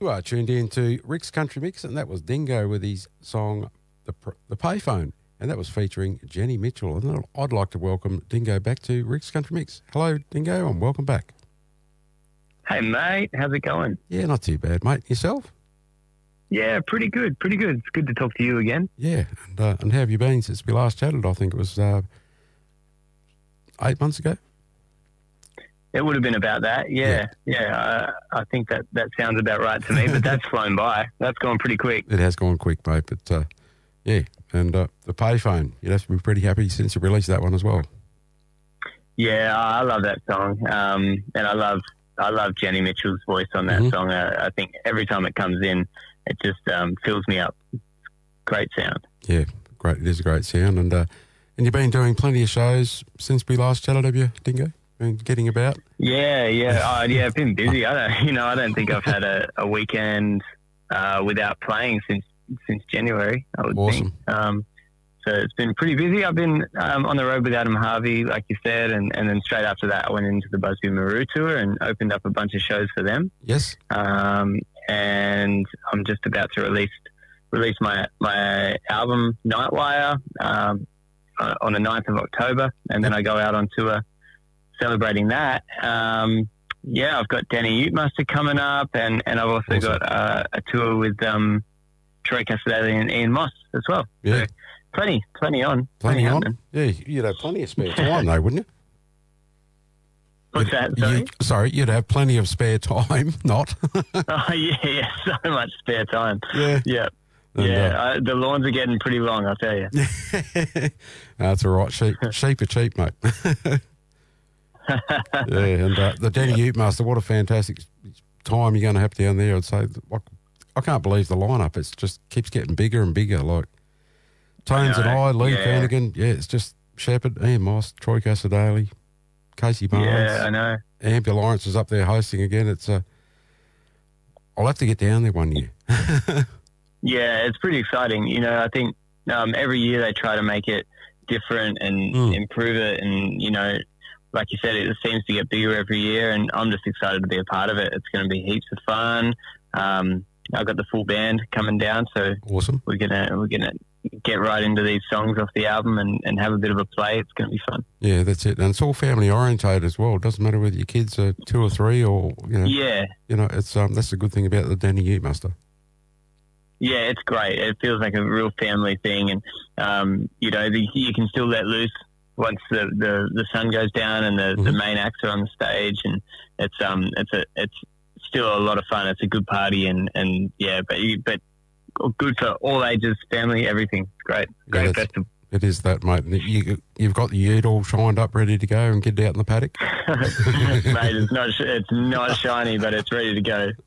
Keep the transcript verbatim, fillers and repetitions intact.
You are tuned in to Rick's Country Mix, and that was Dingo with his song The the Payphone, and that was featuring Jenny Mitchell. And I'd like to welcome Dingo back to Rick's Country Mix. Hello, Dingo, and welcome back. Hey, mate. How's it going? Yeah, not too bad, mate. Yourself? Yeah, pretty good, pretty good. It's good to talk to you again. Yeah, and, uh, and how have you been since we last chatted? I think it was uh, eight months ago. It would have been about that, yeah. Yeah, yeah uh, I think that, that sounds about right to me, but that's flown by. That's gone pretty quick. It has gone quick, mate, but uh, yeah. And uh, the Payphone, you'd have to be pretty happy since you released that one as well. Yeah, I love that song, um, and I love I love Jenny Mitchell's voice on that mm-hmm. song. I, I think every time it comes in, it just um, fills me up. Great sound. Yeah, great. It is a great sound, and uh, and you've been doing plenty of shows since we last chatted, have you, Dingo? Been getting about? Yeah, yeah, oh, yeah. I've been busy. I don't, you know, I don't think I've had a, a weekend uh, without playing since since January. I would awesome. think. Um, so it's been pretty busy. I've been um, on the road with Adam Harvey, like you said, and, and then straight after that, I went into the Busby Maru tour and opened up a bunch of shows for them. Yes. Um, and I'm just about to release release my my album Nightwire um, on the ninth of October, and then I go out on tour celebrating that. Um, yeah, I've got Danny Utemuster coming up, and, and I've also awesome. got uh, a tour with um, Troy Casadale and Ian Moss as well. Yeah. So plenty, plenty on. Plenty, plenty on? on. Yeah, you'd have plenty of spare time though, wouldn't you? What's you'd, that, sorry? You, sorry, you'd have plenty of spare time, not? Oh, yeah, yeah, so much spare time. Yeah. Yeah. And, yeah, uh, uh, the lawns are getting pretty long, I'll tell you. That's all right. Sheep, sheep are cheap, mate. Yeah, and uh, the Danny yep. Utemuster, what a fantastic time you're going to have down there. I'd say, I, I can't believe the lineup. It just keeps getting bigger and bigger. Like Tones and I, Lee yeah. Flanagan, yeah, it's just Shepherd, Ian Moss, Troy Casadale, Casey Barnes. Yeah, I know. Ambulance is up there hosting again. It's uh, I'll have to get down there one year. Yeah, it's pretty exciting. You know, I think um, every year they try to make it different and mm. improve it, and you know. Like you said, it seems to get bigger every year, and I'm just excited to be a part of it. It's going to be heaps of fun. Um, I've got the full band coming down, so awesome. We're gonna we're gonna get right into these songs off the album and, and have a bit of a play. It's going to be fun. Yeah, that's it, and it's all family orientated as well. It doesn't matter whether your kids are two or three, or you know. Yeah. You know, it's um that's the good thing about the Danny Utemuster. Yeah, it's great. It feels like a real family thing, and um, you know, the, you can still let loose once the, the, the sun goes down and the, mm-hmm. the main acts are on the stage, and it's um it's a it's still a lot of fun. It's a good party, and, and yeah, but you, but good for all ages, family, everything. It's great, great yeah, festival. It is that, mate. You you've got the ute all shined up, ready to go, and get out in the paddock. Mate, it's not it's not shiny, but it's ready to go.